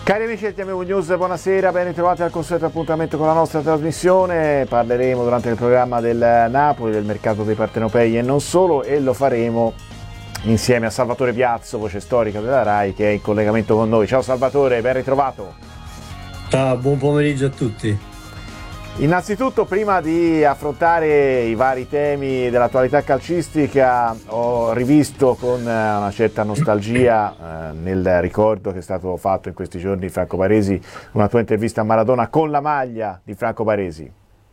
Cari amici del TMV News, buonasera, ben ritrovati al consueto appuntamento con la nostra trasmissione. Parleremo durante il programma del Napoli, del mercato dei partenopei e non solo, e lo faremo insieme a Salvatore Piazzo, voce storica della RAI, che è in collegamento con noi. Ciao Salvatore, ben ritrovato. Ciao, buon pomeriggio a tutti. Innanzitutto, prima di affrontare i vari temi dell'attualità calcistica, ho rivisto con una certa nostalgia nel ricordo che è stato fatto in questi giorni, Franco Baresi, una tua intervista a Maradona con la maglia di Franco Baresi.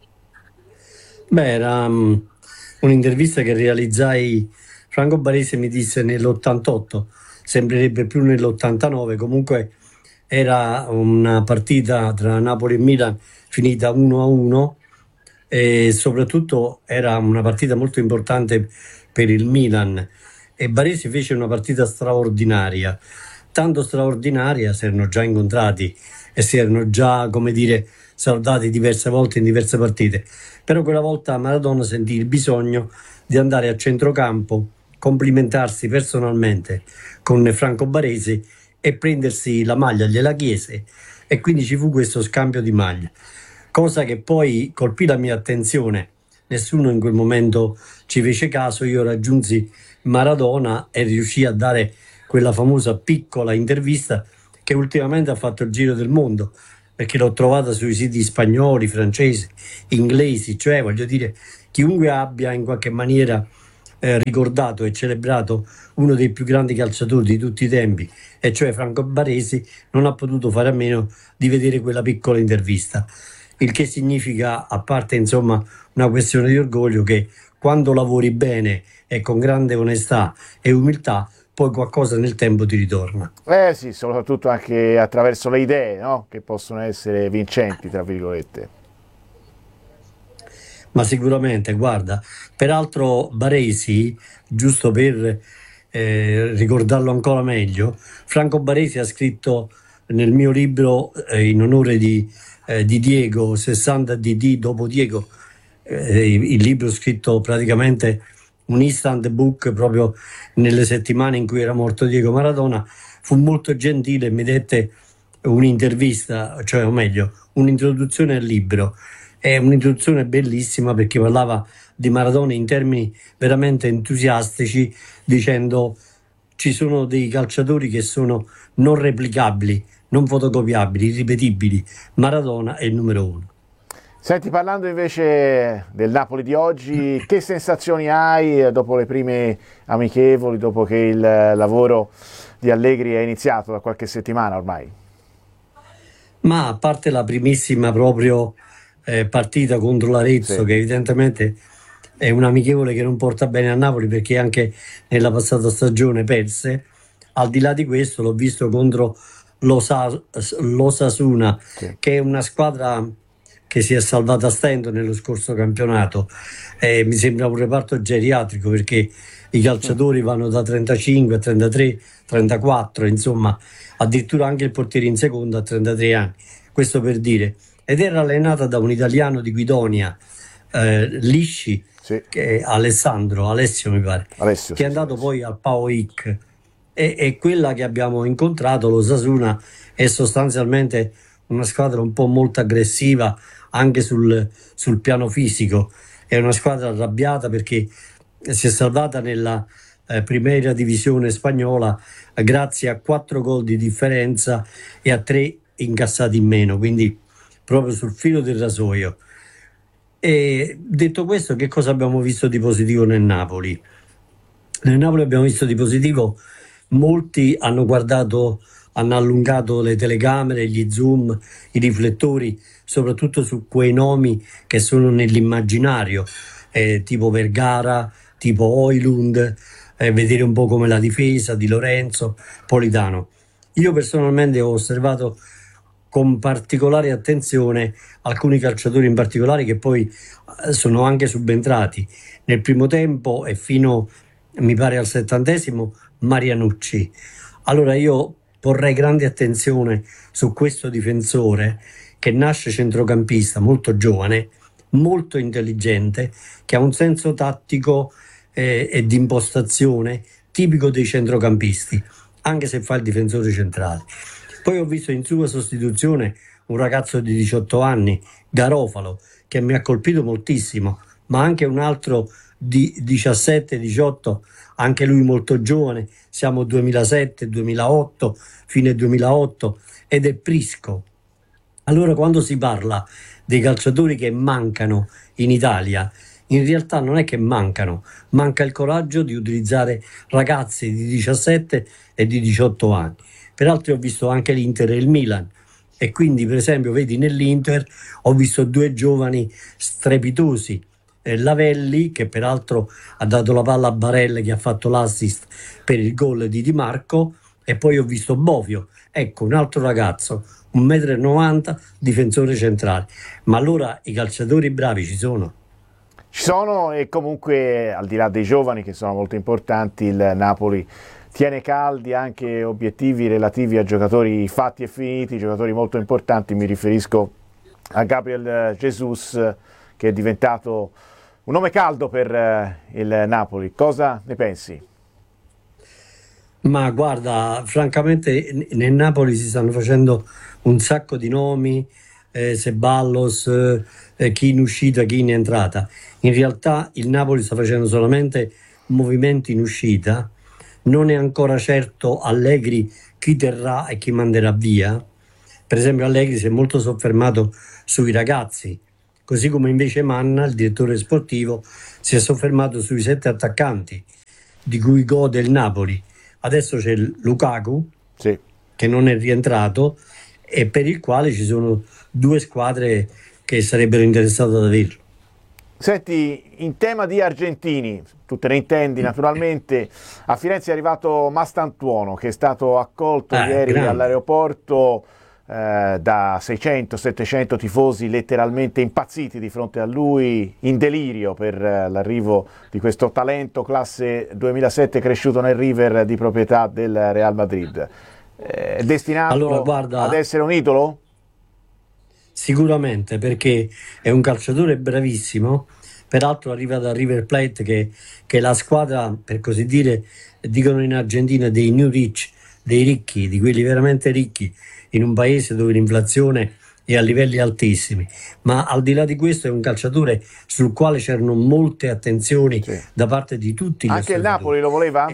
Beh, era un'intervista che realizzai. Franco Baresi mi disse nell'88, sembrerebbe più nell'89, comunque era una partita tra Napoli e Milan finita 1-1 e soprattutto era una partita molto importante per il Milan, e Baresi fece una partita straordinaria, tanto straordinaria, si erano già incontrati e si erano già, come dire, salutati diverse volte in diverse partite, però quella volta Maradona sentì il bisogno di andare a centrocampo, complimentarsi personalmente con Franco Baresi e prendersi la maglia, gliela chiese, e quindi ci fu questo scambio di maglie, cosa che poi colpì la mia attenzione. Nessuno in quel momento ci fece caso, io raggiunsi Maradona e riuscii a dare quella famosa piccola intervista che ultimamente ha fatto il giro del mondo, perché l'ho trovata sui siti spagnoli, francesi, inglesi, cioè voglio dire, chiunque abbia in qualche maniera ricordato e celebrato uno dei più grandi calciatori di tutti i tempi, e cioè Franco Baresi, non ha potuto fare a meno di vedere quella piccola intervista, il che significa, a parte insomma una questione di orgoglio, che quando lavori bene e con grande onestà e umiltà poi qualcosa nel tempo ti ritorna. Sì, soprattutto anche attraverso le idee, no? Che possono essere vincenti, tra virgolette. Ma sicuramente, guarda, peraltro Baresi, giusto per ricordarlo ancora meglio, Franco Baresi ha scritto nel mio libro in onore di Diego, 60 DD dopo Diego, il libro scritto praticamente un instant book proprio nelle settimane in cui era morto Diego Maradona, fu molto gentile e mi dette un'intervista, cioè o meglio un'introduzione al libro. È un'introduzione bellissima perché parlava di Maradona in termini veramente entusiastici, dicendo: ci sono dei calciatori che sono non replicabili, non fotocopiabili, irripetibili. Maradona è il numero uno. Senti, parlando invece del Napoli di oggi, che sensazioni hai dopo le prime amichevoli, dopo che il lavoro di Allegri è iniziato da qualche settimana ormai? Ma a parte la primissima proprio partita contro l'Arezzo, Sì, che evidentemente è un amichevole che non porta bene a Napoli perché anche nella passata stagione perse, al di là di questo l'ho visto contro l'Osasuna, sì. che è una squadra che si è salvata a stento nello scorso campionato. Mi sembra un reparto geriatrico perché i calciatori vanno da 35 a 33, 34, insomma, addirittura anche il portiere in seconda a 33 anni. Questo per dire. Ed era allenata da un italiano di Guidonia, Lisci, Sì. che è Alessio mi pare, Alessio, che è andato poi al PAOK, e quella che abbiamo incontrato, l'Osasuna, è sostanzialmente una squadra un po' molto aggressiva anche sul piano fisico. È una squadra arrabbiata perché si è salvata nella Primera Divisione spagnola grazie a 4 gol di differenza e a 3 incassati in meno, quindi proprio sul filo del rasoio. E detto questo, che cosa abbiamo visto di positivo nel Napoli? Nel Napoli abbiamo visto di positivo, molti hanno guardato, hanno allungato le telecamere, gli zoom, i riflettori, soprattutto su quei nomi che sono nell'immaginario, tipo Vergara, tipo Højlund, vedere un po' come la difesa di Lorenzo, Politano. Io personalmente ho osservato con particolare attenzione alcuni calciatori in particolare che poi sono anche subentrati nel primo tempo e fino, mi pare, al 70° Marianucci. Allora io porrei grande attenzione su questo difensore che nasce centrocampista, molto giovane, molto intelligente, che ha un senso tattico e di impostazione tipico dei centrocampisti, anche se fa il difensore centrale. Poi ho visto in sua sostituzione un ragazzo di 18 anni, Garofalo, che mi ha colpito moltissimo, ma anche un altro di 17-18, anche lui molto giovane, siamo 2007-2008, fine 2008, ed è Prisco. Allora, quando si parla dei calciatori che mancano in Italia, in realtà non è che mancano, manca il coraggio di utilizzare ragazzi di 17 e di 18 anni. Peraltro ho visto anche l'Inter e il Milan, e quindi per esempio vedi nell'Inter ho visto due giovani strepitosi, Lavelli, che peraltro ha dato la palla a Barella, che ha fatto l'assist per il gol di Di Marco, e poi ho visto Bovio, ecco un altro ragazzo, 1,90 m, difensore centrale. Ma allora i calciatori bravi ci sono. Ci sono, e comunque al di là dei giovani che sono molto importanti, il Napoli tiene caldi anche obiettivi relativi a giocatori fatti e finiti, giocatori molto importanti. Mi riferisco a Gabriel Jesus, che è diventato un nome caldo per il Napoli. Cosa ne pensi? Ma guarda, francamente nel Napoli si stanno facendo un sacco di nomi, Ceballos, chi in uscita, chi in entrata. In realtà il Napoli sta facendo solamente movimenti in uscita, non è ancora certo Allegri chi terrà e chi manderà via. Per esempio Allegri si è molto soffermato sui ragazzi, così come invece Manna, il direttore sportivo, si è soffermato sui 7 attaccanti di cui gode il Napoli. Adesso c'è Lukaku, Sì. che non è rientrato e per il quale ci sono due squadre che sarebbero interessate ad averlo. Senti, in tema di argentini, tu te ne intendi naturalmente, a Firenze è arrivato Mastantuono, che è stato accolto ieri Grande. all'aeroporto da 600-700 tifosi letteralmente impazziti di fronte a lui, in delirio per l'arrivo di questo talento classe 2007 cresciuto nel River di proprietà del Real Madrid. È destinato Allora, guarda, ad essere un idolo? sicuramente, perché è un calciatore bravissimo, peraltro arriva da River Plate che è la squadra, per così dire, dicono in Argentina, dei new rich, dei ricchi, di quelli veramente ricchi, in un paese dove l'inflazione è a livelli altissimi. Ma al di là di questo è un calciatore sul quale c'erano molte attenzioni Sì. da parte di tutti gli Anche il osservatori. Napoli lo voleva?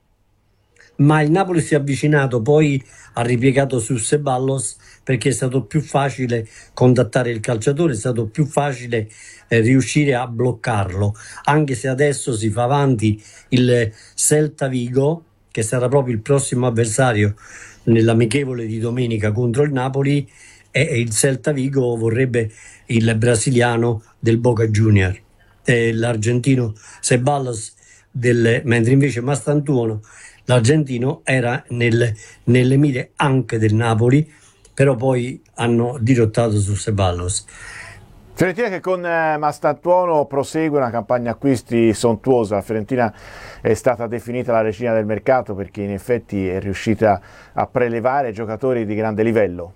Ma il Napoli si è avvicinato, poi ha ripiegato su Ceballos perché è stato più facile contattare il calciatore, è stato più facile riuscire a bloccarlo, anche se adesso si fa avanti il Celta Vigo, che sarà proprio il prossimo avversario nell'amichevole di domenica contro il Napoli, e il Celta Vigo vorrebbe il brasiliano del Boca Junior, l'argentino Ceballos, mentre invece Mastantuono, l'argentino, era nelle mire anche del Napoli, però poi hanno dirottato su Ceballos. Fiorentina che con Mastantuono prosegue una campagna acquisti sontuosa. La Fiorentina è stata definita la regina del mercato perché in effetti è riuscita a prelevare giocatori di grande livello.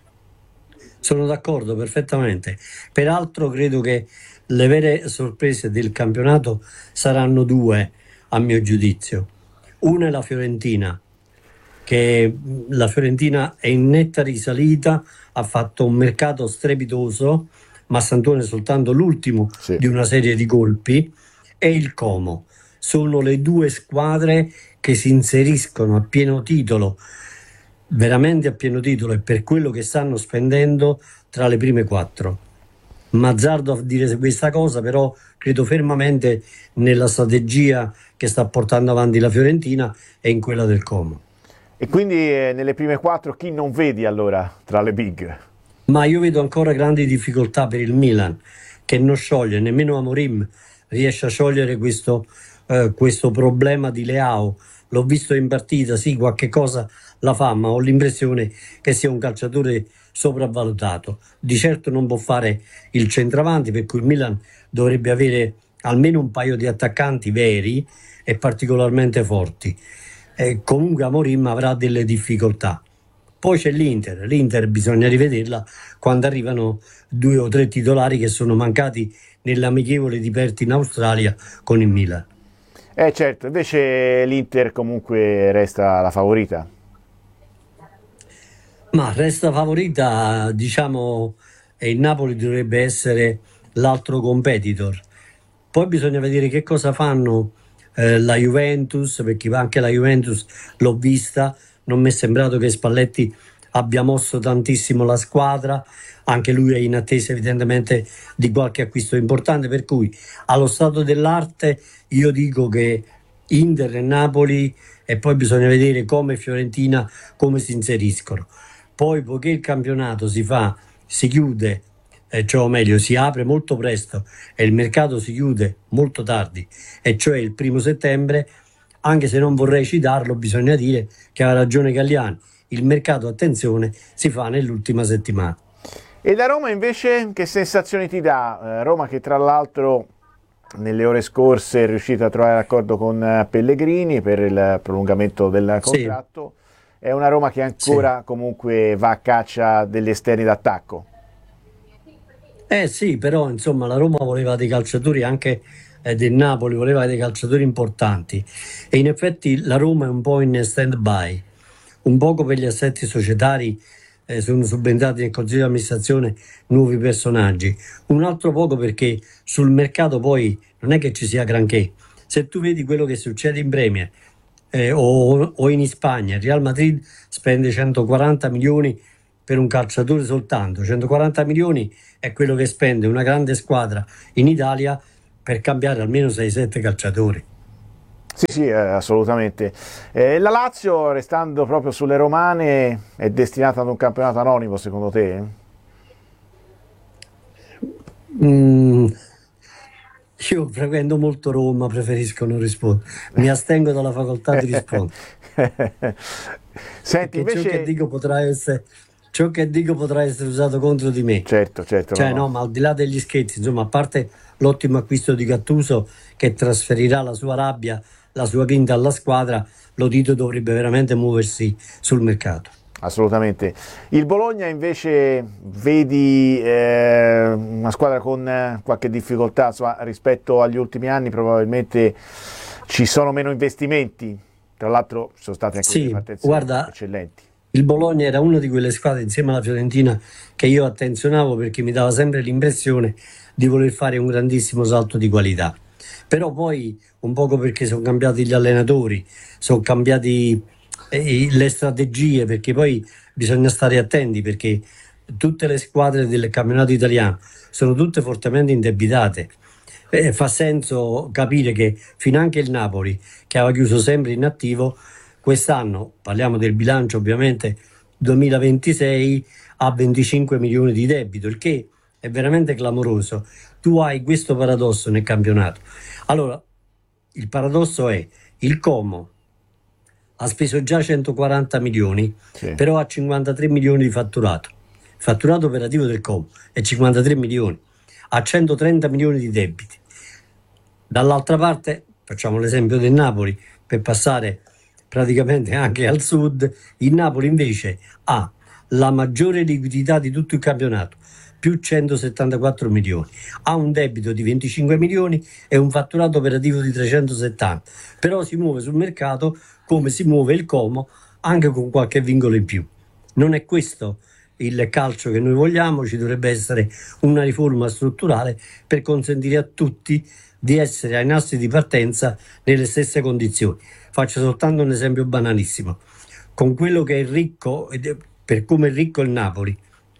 Sono d'accordo perfettamente. Peraltro credo che le vere sorprese del campionato saranno due, a mio giudizio. Una è la Fiorentina, che la Fiorentina è in netta risalita, ha fatto un mercato strepitoso, ma Sant'Antonio è soltanto l'ultimo Sì. di una serie di colpi, e il Como. Sono le due squadre che si inseriscono a pieno titolo, veramente a pieno titolo, e per quello che stanno spendendo, tra le prime quattro. Mazzardo a dire questa cosa, però credo fermamente nella strategia che sta portando avanti la Fiorentina e in quella del Como. E quindi nelle prime quattro chi non vedi allora tra le big? Ma io vedo ancora grandi difficoltà per il Milan, che non scioglie, nemmeno Amorim riesce a sciogliere questo problema di Leao. L'ho visto in partita, sì, qualche cosa la fa, ma ho l'impressione che sia un calciatore sopravvalutato. Di certo non può fare il centravanti, per cui il Milan dovrebbe avere almeno un paio di attaccanti veri e particolarmente forti. Comunque Amorim avrà delle difficoltà. Poi c'è l'Inter bisogna rivederla quando arrivano 2 o 3 titolari che sono mancati nell'amichevole di Perth in Australia con il Milan. Certo, invece l'Inter comunque resta la favorita. Ma resta favorita, diciamo, e il Napoli dovrebbe essere l'altro competitor. Poi bisogna vedere che cosa fanno la Juventus, perché anche la Juventus l'ho vista, non mi è sembrato che Spalletti abbia mosso tantissimo la squadra, anche lui è in attesa evidentemente di qualche acquisto importante, per cui allo stato dell'arte io dico che Inter e Napoli, e poi bisogna vedere come Fiorentina come si inseriscono. Poi, poiché il campionato si chiude, cioè o meglio, si apre molto presto e il mercato si chiude molto tardi, e cioè il 1° settembre, anche se non vorrei citarlo, bisogna dire che ha ragione Galliani. Il mercato, attenzione, si fa nell'ultima settimana. E da Roma invece che sensazioni ti dà? Roma che tra l'altro nelle ore scorse è riuscita a trovare l'accordo con Pellegrini per il prolungamento del Sì, contratto. È una Roma che sì. ancora comunque va a caccia degli esterni d'attacco. Eh sì, però insomma la Roma voleva dei calciatori, anche del Napoli voleva dei calciatori importanti, e in effetti la Roma è un po' in stand-by, un poco per gli assetti societari. Sono subentrati nel consiglio di amministrazione nuovi personaggi, un altro poco perché sul mercato poi non è che ci sia granché. Se tu vedi quello che succede in Premier, o in Spagna, il Real Madrid spende 140 milioni per un calciatore soltanto. 140 milioni è quello che spende una grande squadra in Italia per cambiare almeno 6-7 calciatori. Sì, sì, assolutamente. La Lazio, restando proprio sulle romane, è destinata ad un campionato anonimo, secondo te? Mm, io frequento molto Roma, preferisco non rispondere. Mi astengo dalla facoltà di rispondere, Senti, perché invece, ciò che dico potrà essere usato contro di me. certo, certo, no, Cioè, no. no, ma al di là degli scherzi, insomma, a parte l'ottimo acquisto di Gattuso che trasferirà la sua rabbia, la sua grinta alla squadra, l'Odito dovrebbe veramente muoversi sul mercato. Assolutamente. Il Bologna invece vedi una squadra con qualche difficoltà, insomma, rispetto agli ultimi anni probabilmente ci sono meno investimenti, tra l'altro ci sono state anche delle Sì, partenze guarda, eccellenti. il Bologna era una di quelle squadre insieme alla Fiorentina che io attenzionavo perché mi dava sempre l'impressione di voler fare un grandissimo salto di qualità. Però poi, un poco perché sono cambiati gli allenatori, sono cambiati le strategie, perché poi bisogna stare attenti perché tutte le squadre del campionato italiano sono tutte fortemente indebitate. Fa senso capire che finanche il Napoli, che aveva chiuso sempre in attivo, quest'anno, parliamo del bilancio ovviamente 2026, ha 25 milioni di debito, il che è veramente clamoroso. Tu hai questo paradosso nel campionato. Allora, il paradosso è il Como ha speso già 140 milioni, Sì. però ha 53 milioni di fatturato. Il fatturato operativo del Como è 53 milioni, ha 130 milioni di debiti. Dall'altra parte, facciamo l'esempio del Napoli per passare praticamente anche al sud, il Napoli invece ha la maggiore liquidità di tutto il campionato, più 174 milioni, ha un debito di 25 milioni e un fatturato operativo di 370, però si muove sul mercato come si muove il Como, anche con qualche vincolo in più. Non è questo il calcio che noi vogliamo, ci dovrebbe essere una riforma strutturale per consentire a tutti di essere ai nastri di partenza nelle stesse condizioni. Faccio soltanto un esempio banalissimo. Con quello che è ricco, per come è ricco il Napoli,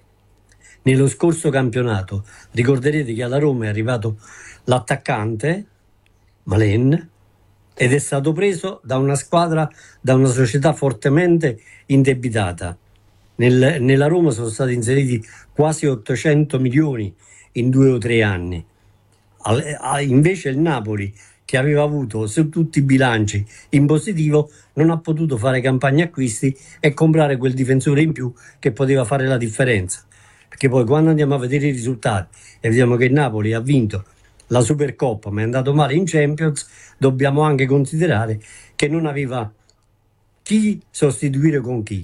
nello scorso campionato, ricorderete che alla Roma è arrivato l'attaccante, Malen, ed è stato preso da una squadra, da una società fortemente indebitata. Nella Roma sono stati inseriti quasi 800 milioni in 2 o 3 anni. Invece il Napoli, che aveva avuto su tutti i bilanci in positivo, non ha potuto fare campagna acquisti e comprare quel difensore in più che poteva fare la differenza. Perché poi quando andiamo a vedere i risultati e vediamo che il Napoli ha vinto la Supercoppa ma è andato male in Champions, dobbiamo anche considerare che non aveva chi sostituire con chi.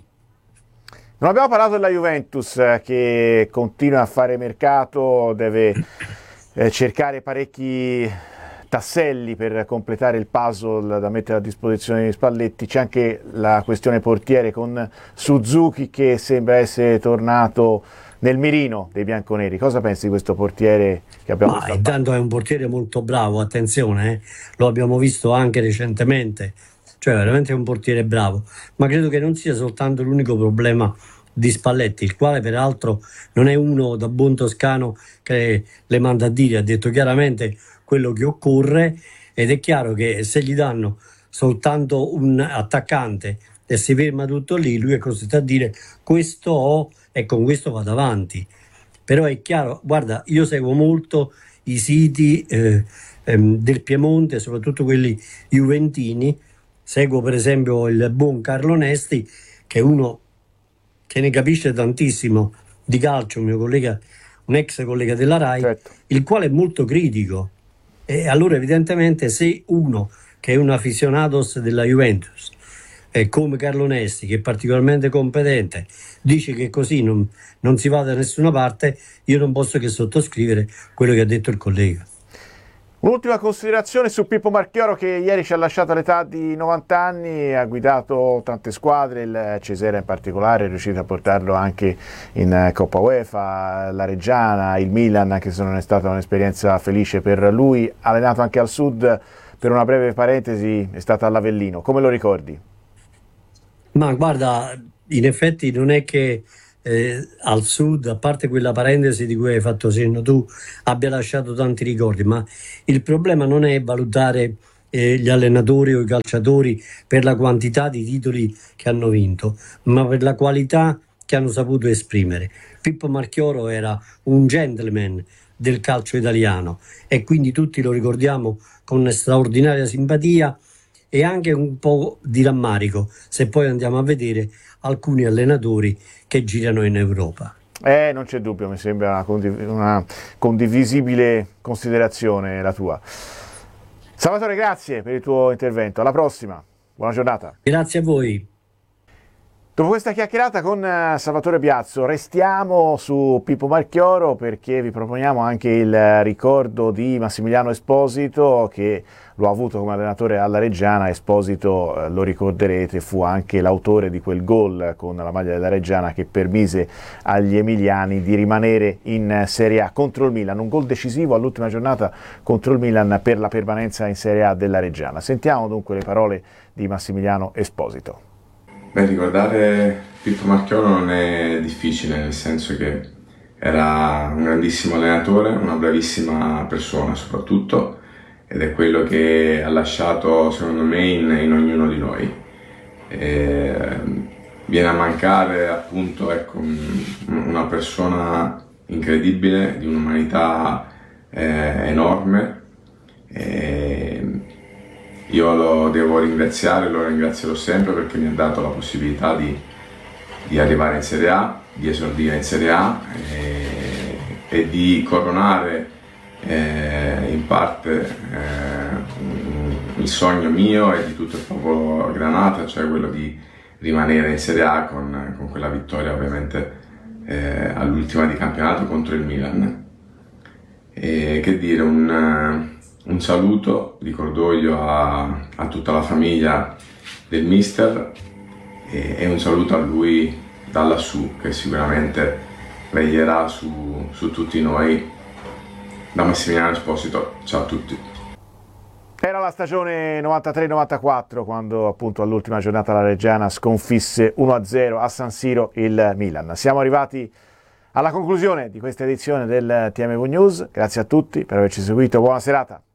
Non abbiamo parlato della Juventus che continua a fare mercato, deve cercare parecchi tasselli per completare il puzzle da mettere a disposizione di Spalletti. C'è anche la questione portiere con Suzuki che sembra essere tornato nel mirino dei bianconeri. Cosa pensi di questo portiere che abbiamo visto? Intanto è un portiere molto bravo, attenzione, lo abbiamo visto anche recentemente, cioè veramente è un portiere bravo, ma credo che non sia soltanto l'unico problema di Spalletti, il quale peraltro non è uno da buon toscano che le manda a dire, ha detto chiaramente quello che occorre, ed è chiaro che se gli danno soltanto un attaccante e si ferma tutto lì, lui è costretto a dire questo ho e con questo vado avanti. Però è chiaro, guarda, io seguo molto i siti del Piemonte, soprattutto quelli juventini, seguo per esempio il buon Carlo Nesti, che è uno che ne capisce tantissimo di calcio, un mio collega, un ex collega della RAI, certo, il quale è molto critico. E allora evidentemente se uno che è un aficionados della Juventus, come Carlo Nesti, che è particolarmente competente, dice che così non si va da nessuna parte, io non posso che sottoscrivere quello che ha detto il collega. Un'ultima considerazione su Pippo Marchioro, che ieri ci ha lasciato all'età di 90 anni, ha guidato tante squadre, il Cesena in particolare, è riuscito a portarlo anche in Coppa UEFA, la Reggiana, il Milan, che non è stata un'esperienza felice per lui, allenato anche al Sud, per una breve parentesi è stato all'Avellino. Come lo ricordi? Ma guarda, in effetti non è che al Sud, a parte quella parentesi di cui hai fatto cenno tu, abbia lasciato tanti ricordi, ma il problema non è valutare gli allenatori o i calciatori per la quantità di titoli che hanno vinto, ma per la qualità che hanno saputo esprimere. Pippo Marchioro era un gentleman del calcio italiano e quindi tutti lo ricordiamo con straordinaria simpatia e anche un po' di rammarico se poi andiamo a vedere alcuni allenatori che girano in Europa. Non c'è dubbio, mi sembra una condivisibile considerazione la tua. Salvatore, grazie per il tuo intervento, alla prossima, buona giornata. Grazie a voi. Dopo questa chiacchierata con Salvatore Piazzo restiamo su Pippo Marchioro, perché vi proponiamo anche il ricordo di Massimiliano Esposito, che lo ha avuto come allenatore alla Reggiana. Esposito, lo ricorderete, fu anche l'autore di quel gol con la maglia della Reggiana che permise agli emiliani di rimanere in Serie A contro il Milan, un gol decisivo all'ultima giornata contro il Milan per la permanenza in Serie A della Reggiana. Sentiamo dunque le parole di Massimiliano Esposito. Ricordare Pippo Marchioro non è difficile, nel senso che era un grandissimo allenatore, una bravissima persona soprattutto, ed è quello che ha lasciato secondo me in ognuno di noi. Viene a mancare appunto, ecco, una persona incredibile, di un'umanità enorme. Io lo devo ringraziare, lo ringrazierò sempre, perché mi ha dato la possibilità di arrivare in Serie A, di esordire in Serie A e di coronare in parte il sogno mio e di tutto il popolo Granata, cioè quello di rimanere in Serie A con quella vittoria ovviamente all'ultima di campionato contro il Milan. E che dire, un saluto di cordoglio a tutta la famiglia del mister e un saluto a lui da lassù, che sicuramente veglierà su tutti noi. Da Massimiliano Esposito, ciao a tutti. Era la stagione 93-94 quando appunto all'ultima giornata la Reggiana sconfisse 1-0 a San Siro il Milan. Siamo arrivati alla conclusione di questa edizione del TMV News, grazie a tutti per averci seguito, buona serata.